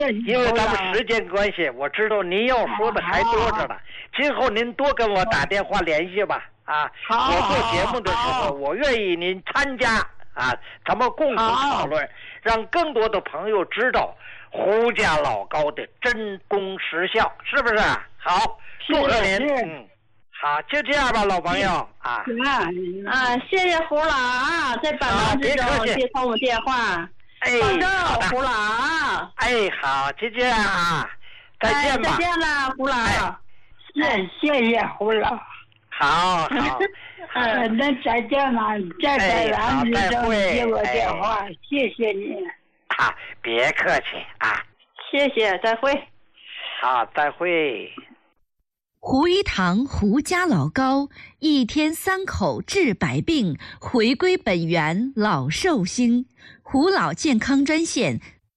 因为咱们时间关系，我知道您要说的还多着呢。今后您多跟我打电话联系吧。我做节目的时候，我愿意您参加咱们共同讨论，让更多的朋友知道胡家老高的真功实效，是不是？好，祝贺您。好，就这样吧，老朋友谢谢胡老在百忙之中接通我电话。保重，胡老。 好，就这样再见吧。 再见了，胡老。 谢谢胡老。 好。 那再见了，在百忙之中接我电话，谢谢你。 别客气谢谢，再会。 好，再会。 胡一堂胡家老高，一天3口治百病，回归本源老寿星。胡老健康专线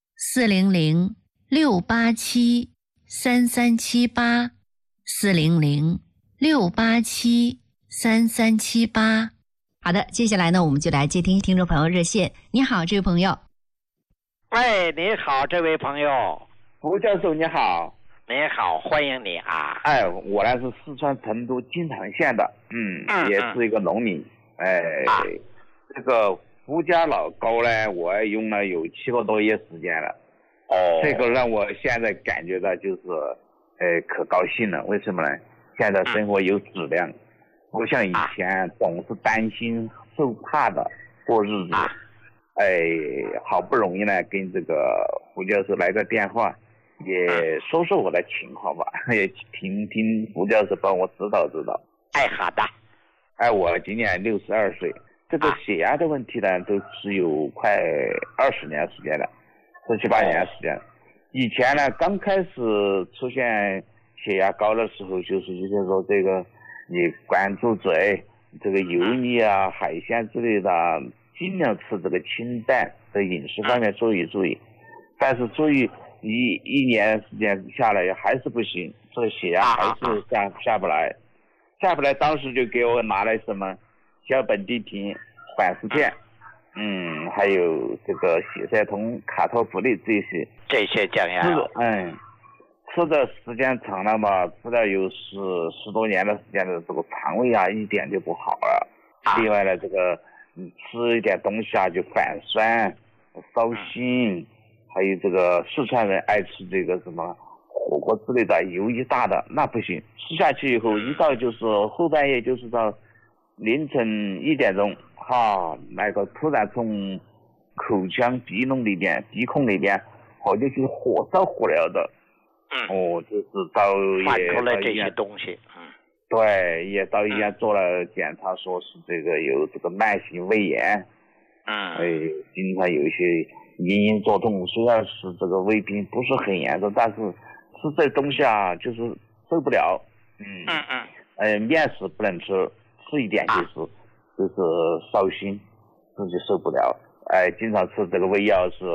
400-687-3378，400-687-3378。好的，接下来呢，我们就来接听听众朋友热线。你好，这位朋友。 你好，这位朋友。 胡教授你好。 你好，欢迎你我呢是四川成都金堂县的，也是一个农民。这个胡家老高呢，我用了有7个多月时间了。这个让我现在感觉到就是可高兴了。为什么呢？现在生活有质量，不像以前总是担心受怕的过日子。好不容易呢跟这个胡教授来个电话，也说说我的情况吧，也听听胡教授帮我指导指导。 好的。 我今年62岁，这个血压的问题呢，都是有快20年时间了，17、18年时间。以前呢，刚开始出现血压高的时候，就是说这个你关注嘴，这个油腻海鲜之类的，尽量吃这个清淡的饮食方面注意。但是注意一年时间下来还是不行，这个血压还是下不来。当时就给我拿来什么小苯地平、缓释片，还有这个血塞通、卡托普利这些降压药。 吃的时间长了嘛，吃了有10多年的时间的这个肠胃一点就不好了。另外呢，这个吃一点东西就反酸、烧心，还有这个四川人爱吃这个什么火锅之类的油一大的，那不行。吃下去以后，一到就是后半夜，就是到凌晨1点钟，那个突然从口腔鼻孔里边好像是火烧火燎的。就是反出来这些东西。 对，也到医院做了检查，说是这个有这个慢性胃炎。经常有一些隐隐作痛，虽然是这个胃病不是很严重，但是吃这东西就是受不了。面食不能吃，吃一点就是烧心，自己受不了。经常吃这个胃药是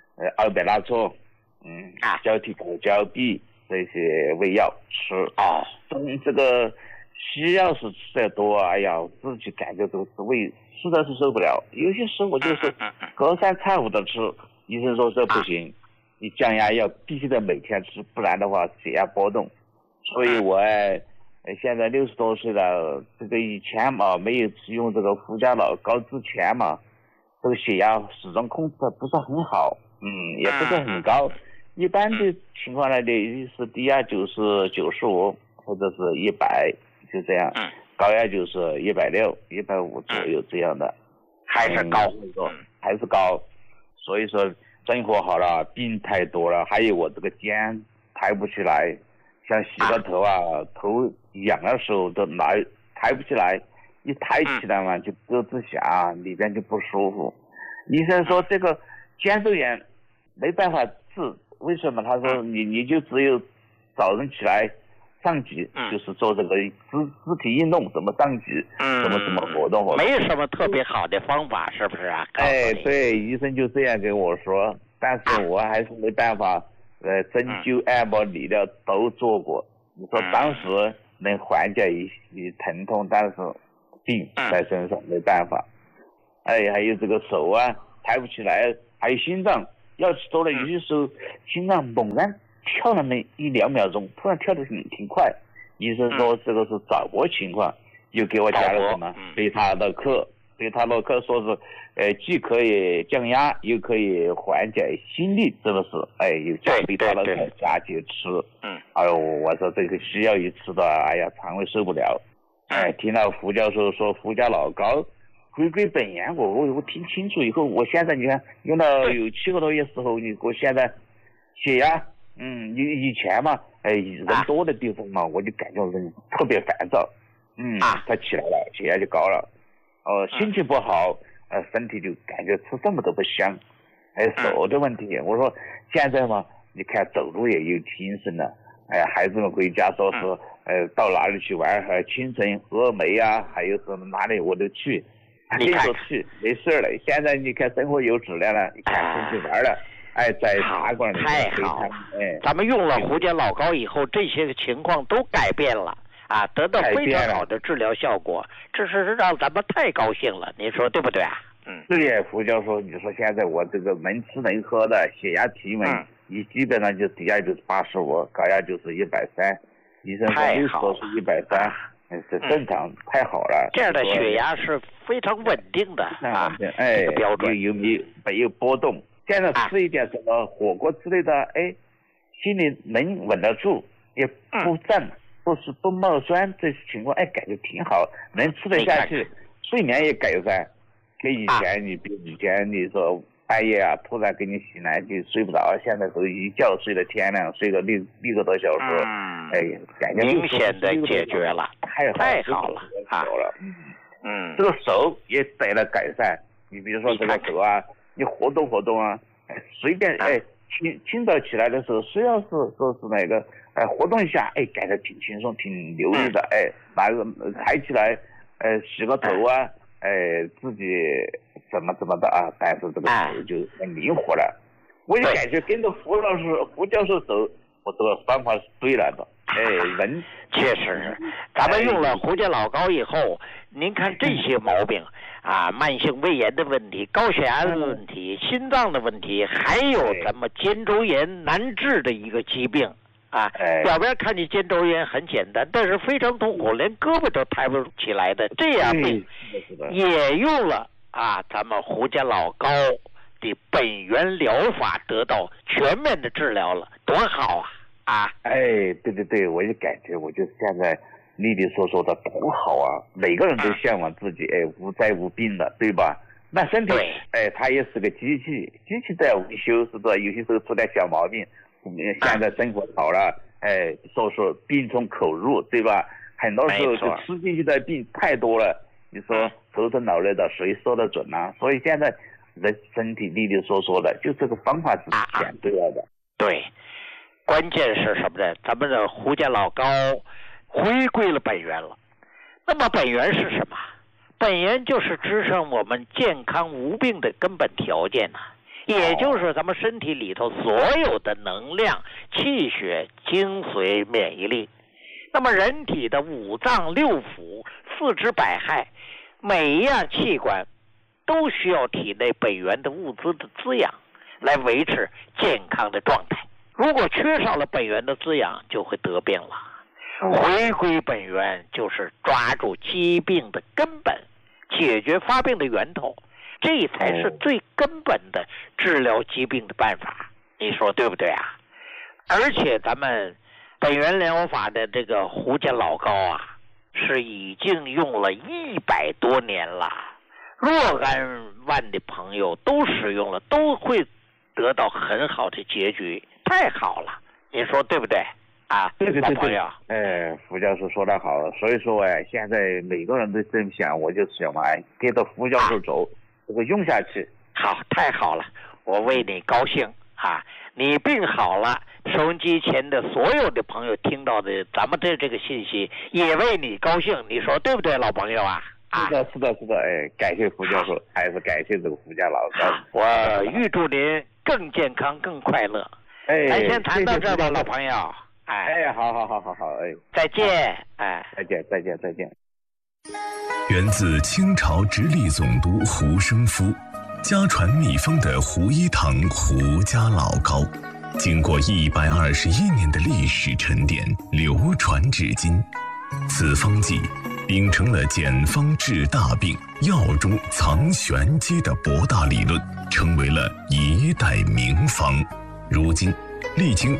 200拉唑，胶体口胶匕这些胃药吃。这个西药是吃得多，自己感觉都是胃实在是受不了。有些时候就是隔三差五的吃，医生说这不行，你降压药必须得每天吃，不然的话血压波动。所以我现在60多岁了，这个以前没有使用这个胡家老高之前这个血压始终控制的不是很好，也不是很高。一般的情况呢，是低压就是95或者是100，就这样。高压就是160、150左右这样的。 还是高。 还是高。所以说生活好了，病太多了，还有我这个肩抬不起来，像洗个头头痒的时候都抬不起来，一抬起来嘛就咯吱响，里边就不舒服。医生说这个肩周炎没办法治，为什么？他说你就只有早上起来上举，就是做这个肢体运动，怎么上举，怎么活动。 没什么特别好的方法，是不是啊？ 对，医生就这样跟我说，但是我还是没办法，针灸、按摩、理疗都做过。你说当时能缓解一疼痛，但是病在身上没办法。还有这个手抬不起来，还有心脏要吃多了，有些时候心脏猛然跳了那1-2秒钟，突然跳得挺快。医生说这个是早搏情况，又给我加了什么贝塔洛克。贝塔洛克说是既可以降压，又可以缓解心率，真的是又加贝塔洛克加去吃。哎呦，我说这个西药一吃的，哎呀，肠胃受不了。听到胡教授说胡家老高回归本源，我听清楚以后，我现在你看用了有7个多月时候，我现在血压，以前嘛，人多的地方嘛，我就感觉人特别烦躁，他起来了，血压就高了，心情不好，身体就感觉吃什么都不香，手的问题，我说现在嘛，你看走路也有精神了，孩子们回家说是，到哪里去玩，清晨峨眉啊，还有什么哪里我都去。你说去没事了，现在你看生活有质量了，你看出去玩了，在茶馆里太好了，咱们用了胡家老高以后，这些情况都改变了啊，得到非常好的治疗效果，这是让咱们太高兴了，你说对不对啊？ 对呀，胡教授，你说现在我这个能吃能喝的血压体温，你基本上就低压就是85，高压就是130，医生说是130。是正常，太好了。 这样的血压是非常稳定的啊，这个标准没有波动。现在吃一点什么火锅之类的，心里能稳得住，也不胀，不冒酸，这情况感觉挺好，能吃得下去，睡眠也改善。跟以前以前你说半夜啊，突然给你醒来就睡不着，现在都一觉睡到天亮，睡个6个多小时，感觉明显的解决了，太好了啊！ 这个手也得了改善。你比如说这个手啊，你活动活动啊，随便清早起来的时候，虽然是说是那个活动一下，感觉挺轻松，挺流利的，拿个抬起来，洗个头啊。自己怎么的啊，但是这个手就很灵活了。我就感觉跟着胡教授走，我这个方法是对了的。人确实，咱们用了胡家老高以后，您看这些毛病啊，慢性胃炎的问题、高血压的问题、心脏的问题，还有咱们肩周炎难治的一个疾病。表面看你肩周炎很简单，但是非常痛苦，连胳膊都抬不起来的这样病，也用了咱们胡家老高的本源疗法得到全面的治疗了，多好啊！ 对，我就感觉我就现在利利索索的多好啊！每个人都向往自己无灾无病的，对吧？那身体它也是个机器都要维修，是不是？有些时候出点小毛病。现在生活好了，说病从口入，对吧？很多时候就吃进去的病太多了，你说头疼脑热的谁说得准啊？所以现在人身体利利索索的，就这个方法是选对了的。 对，关键是什么呢？咱们的胡家老高回归了本源了。那么本源是什么？本源就是支撑我们健康无病的根本条件也就是咱们身体里头所有的能量、气血、精髓、免疫力。那么人体的5脏6腑、4肢百骸，每一样器官都需要体内本源的物资的滋养，来维持健康的状态。如果缺少了本源的滋养，就会得病了。回归本源就是抓住疾病的根本，解决发病的源头。这才是最根本的治疗疾病的办法，你说对不对啊？而且咱们本源疗法的这个胡家老高是已经用了100多年了，若干万的朋友都使用了，都会得到很好的结局，太好了，你说对不对对， 老朋友。 胡教授说得好，所以说现在每个人都这么想，我就想跟着胡教授走。这个用下去， 好，太好了，我为你高兴你病好了，收音机前的所有的朋友听到的咱们这个信息，也为你高兴，你说对不对，老朋友是的，感谢胡教授，还是感谢这个胡家老高。 我预祝您更健康、更快乐。咱先谈到这吧，老朋友。 好， 再见， 再见。 源自清朝直隶总督胡生夫， 家传秘方的胡一堂胡家老膏，经过121年的历史沉淀，流传至今。此方剂秉承了简方治大病、药中藏玄机的博大理论，成为了一代名方。如今历经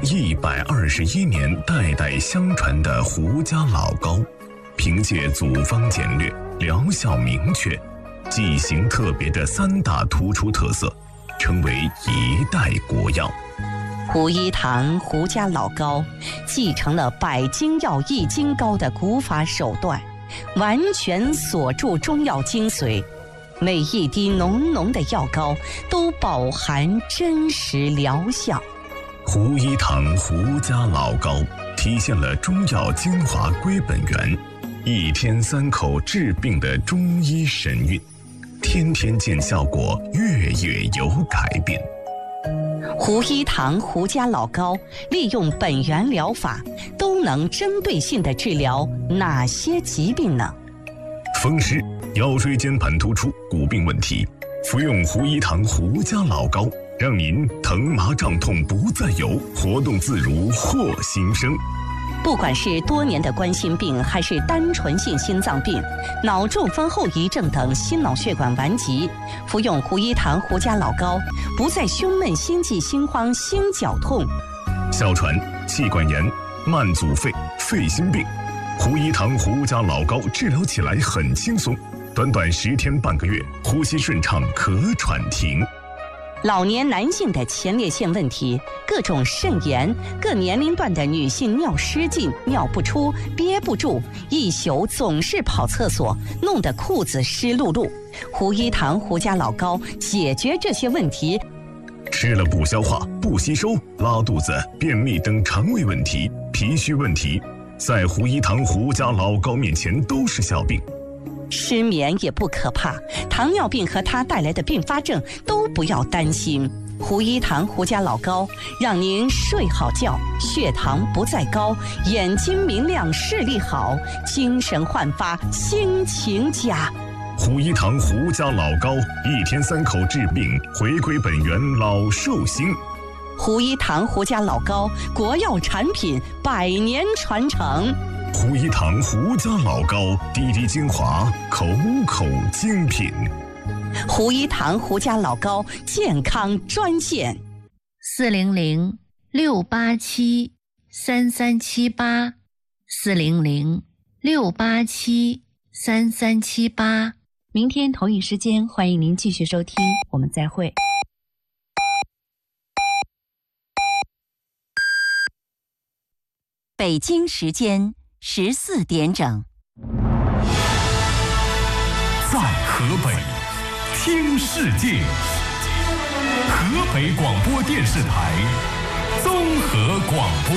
121年代代相传的胡家老膏，凭借组方简略、疗效明确、剂型特别的3大突出特色，成为一代国药。 胡一堂胡家老膏继承了百金药一金膏的古法手段，完全锁住中药精髓，每一滴浓浓的药膏都饱含真实疗效。 胡一堂胡家老膏体现了中药精华归本源，1天3口治病的中医神韵，天天见效果，月月有改变。 胡一堂胡家老膏利用本源疗法，都能针对性地治疗哪些疾病呢？ 风湿、腰椎间盘突出、骨病问题，服用胡一堂胡家老膏，让您疼麻胀痛不再有，活动自如获新生。 不管是多年的冠心病，还是单纯性心脏病、脑中风后遗症等心脑血管顽疾，服用胡一堂胡家老膏，不再胸闷、心悸、心慌、心绞痛。 哮喘、气管炎、慢阻肺、肺心病，胡一堂胡家老膏治疗起来很轻松，短短10天半个月，呼吸顺畅，咳喘停。 老年男性的前列腺问题、各种肾炎、各年龄段的女性尿失禁、尿不出、憋不住，一宿总是跑厕所，弄得裤子湿漉漉。胡一堂胡家老膏解决这些问题。 吃了不消化、不吸收、拉肚子、便秘等肠胃问题、脾虚问题，在胡一堂胡家老膏面前都是小病。 失眠也不可怕，糖尿病和它带来的并发症都不要担心。胡一堂胡家老膏让您睡好觉，血糖不再高，眼睛明亮，视力好，精神焕发，心情佳。 胡一堂胡家老膏1天3口治病，回归本源，老寿星。 胡一堂胡家老膏，国药产品，100年传承。 胡一堂胡家老膏，滴滴精华，口口精品。 胡一堂胡家老膏健康专线 400-687-3378，400-687-3378。明天同一时间，欢迎您继续收听，我们再会。 北京时间14点整。 在河北听世界，河北广播电视台综合广播。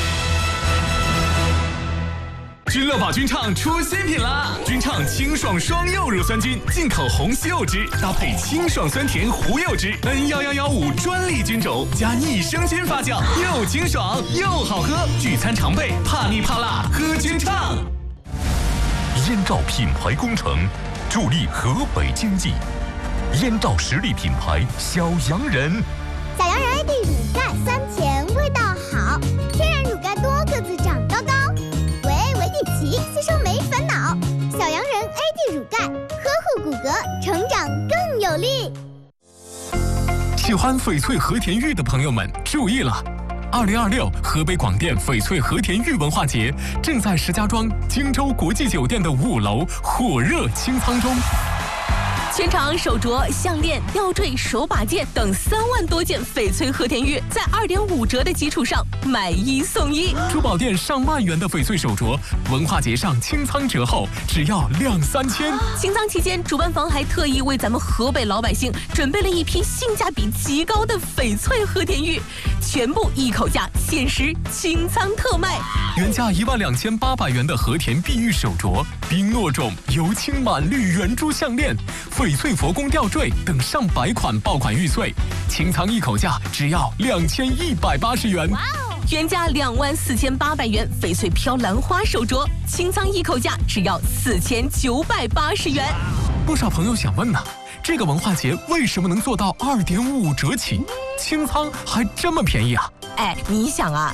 君乐宝君畅出新品啦！君畅清爽双柚乳酸菌，进口红西柚汁，搭配清爽酸甜胡柚汁 N11115专利菌种，加逆生菌发酵，又清爽又好喝。聚餐常备，怕腻怕辣，喝君畅。燕赵品牌工程，助力河北经济。燕赵实力品牌小洋人， 小洋人 AD 乳钙酸甜，味道好，天然乳钙多个子长高高。维迪奇吸收没烦恼，小洋人 AD 乳钙呵护骨骼，成长更有力。 喜欢翡翠和田玉的朋友们注意了！2026河北广电翡翠和田玉文化节正在石家庄荆州国际酒店的5楼火热清仓中。 全场手镯、项链、吊坠、手把件等3万多件翡翠和田玉，在2.5折的基础上买1送1。 珠宝店上万元的翡翠手镯，文化节上清仓折后只要2-3千。 清仓期间，主办方还特意为咱们河北老百姓准备了一批性价比极高的翡翠和田玉，全部一口价，限时清仓特卖。 原价12800元的和田碧玉手镯、冰诺种油青满绿圆珠项链、翡翠佛宫吊坠等上百款爆款玉碎，清仓一口价只要2180元。 哇哦！原价24800元翡翠飘兰花手镯，清仓一口价只要4980元。 不少朋友想问呢，这个文化节为什么能做到2.55折起，清仓还这么便宜啊？ 哎，你想啊，